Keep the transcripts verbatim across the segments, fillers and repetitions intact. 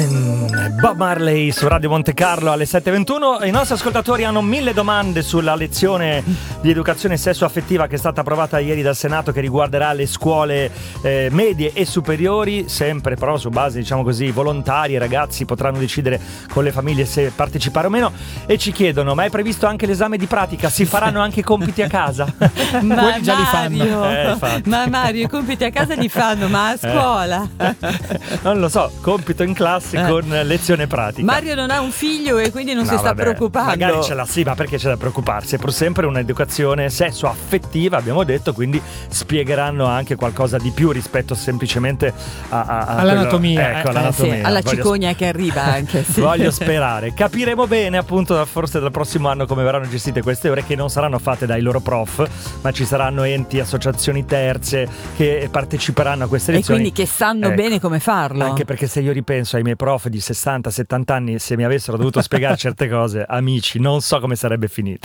Bob Marley su Radio Monte Carlo alle sette e ventuno. I nostri ascoltatori hanno mille domande sulla lezione di educazione sessuo-affettiva che è stata approvata ieri dal Senato, che riguarderà le scuole eh, medie e superiori, sempre però su base, diciamo così, volontarie. I ragazzi potranno decidere con le famiglie se partecipare o meno, e ci chiedono: ma è previsto anche l'esame di pratica? Si faranno anche i compiti a casa? Ma Quelli già Mario, li fanno. Eh, ma Mario, i compiti a casa li fanno, ma a scuola? Eh. Non lo so, compito in classe Eh. con lezione pratica. Mario non ha un figlio e quindi non No, si sta vabbè, preoccupando. Magari ce l'ha, sì, ma perché c'è da preoccuparsi? È pur sempre un'educazione sesso-affettiva, abbiamo detto, quindi spiegheranno anche qualcosa di più rispetto semplicemente a, a, a all'anatomia. quello, ecco, Eh, all'anatomia. Sì, alla Voglio cicogna che arriva anche. Sì. Voglio sperare. Capiremo bene, appunto, forse dal prossimo anno come verranno gestite queste ore, che non saranno fatte dai loro prof, ma ci saranno enti, associazioni terze che parteciperanno a queste E lezioni. quindi che sanno Ecco. bene come farlo. Anche perché se io ripenso ai miei prof di sessanta settanta anni, se mi avessero dovuto spiegare certe cose, amici, non so come sarebbe finita.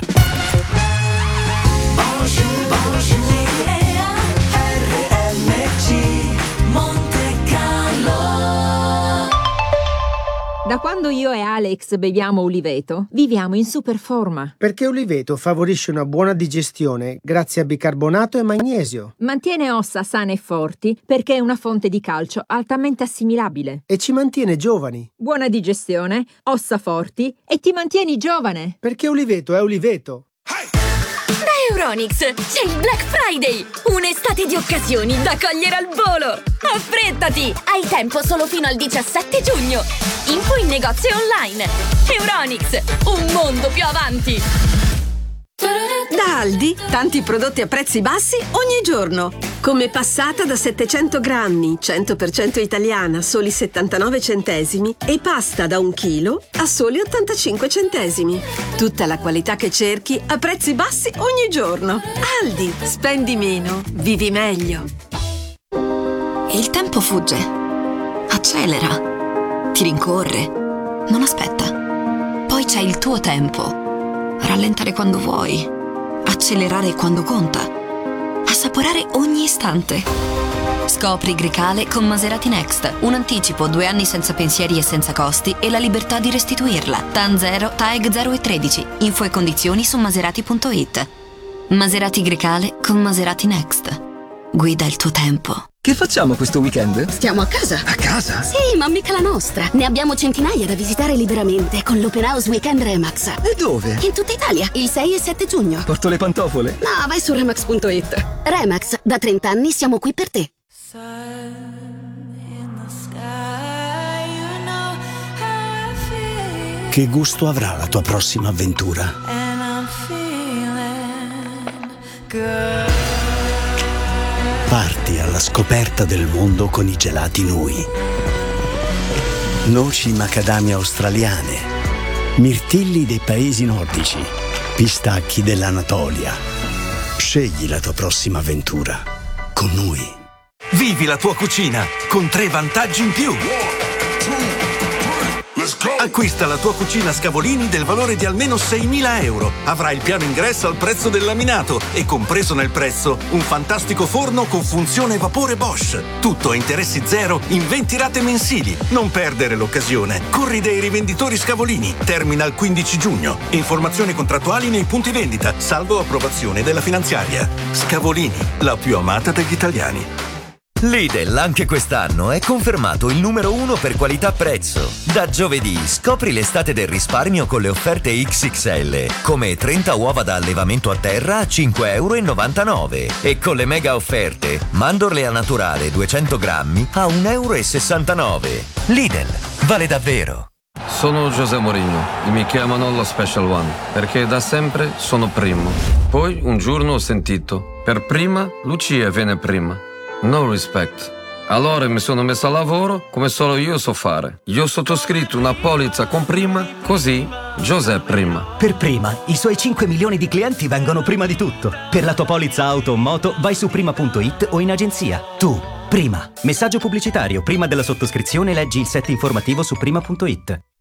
Da quando io e Alex beviamo Uliveto, viviamo in super forma. Perché Uliveto favorisce una buona digestione grazie a bicarbonato e magnesio. Mantiene ossa sane e forti perché è una fonte di calcio altamente assimilabile. E ci mantiene giovani. Buona digestione, ossa forti e ti mantieni giovane. Perché Uliveto è Uliveto. Da Euronics c'è il Black Friday, un'estate di occasioni da cogliere al volo. Affrettati, hai tempo solo fino al diciassette giugno. Info in negozio e online. Euronics, un mondo più avanti. Da Aldi, tanti prodotti a prezzi bassi ogni giorno. Come passata da settecento grammi, cento per cento italiana, soli settantanove centesimi, e pasta da un chilo a soli ottantacinque centesimi. Tutta la qualità che cerchi a prezzi bassi ogni giorno. Aldi, spendi meno, vivi meglio. Il tempo fugge, accelera, ti rincorre, non aspetta. Poi c'è il tuo tempo. Rallentare quando vuoi, accelerare quando conta, assaporare ogni istante. Scopri Grecale con Maserati Next. Un anticipo, due anni senza pensieri e senza costi e la libertà di restituirla. T A N zero, T A E G zero e tredici. Info e condizioni su maserati punto it. Maserati Grecale con Maserati Next. Guida il tuo tempo. Che facciamo questo weekend? Stiamo a casa. A casa? Sì, ma mica la nostra. Ne abbiamo centinaia da visitare liberamente con l'Open House Weekend Remax. E dove? In tutta Italia, il sei e sette giugno. Porto le pantofole? No, vai su Remax punto it. Remax, da trenta anni siamo qui per te. Che gusto avrà la tua prossima avventura? Parti alla scoperta del mondo con i gelati Nui. Noci macadamia australiane, mirtilli dei paesi nordici, pistacchi dell'Anatolia. Scegli la tua prossima avventura con Nui. Vivi la tua cucina con tre vantaggi in più. Acquista la tua cucina Scavolini del valore di almeno seimila euro. Avrai il piano ingresso al prezzo del laminato e, compreso nel prezzo, un fantastico forno con funzione vapore Bosch. Tutto a interessi zero in venti rate mensili. Non perdere l'occasione. Corri dai rivenditori Scavolini. Termina il quindici giugno. Informazioni contrattuali nei punti vendita, salvo approvazione della finanziaria. Scavolini, la più amata degli italiani. Lidl anche quest'anno è confermato il numero uno per qualità-prezzo. Da giovedì scopri l'estate del risparmio con le offerte X X L, come trenta uova da allevamento a terra a cinque e novantanove euro e con le mega offerte mandorle a naturale duecento grammi a un e sessantanove euro. Lidl, vale davvero. Sono José Mourinho e mi chiamano lo Special One perché da sempre sono primo. Poi un giorno ho sentito: per prima Lucia viene prima. No respect. Allora mi sono messo a lavoro come solo io so fare. Io ho sottoscritto una polizza con prima, così José prima. Per prima, i suoi cinque milioni di clienti vengono prima di tutto. Per la tua polizza auto o moto vai su prima punto it o in agenzia. Tu, prima. Messaggio pubblicitario. Prima della sottoscrizione leggi il set informativo su prima punto it.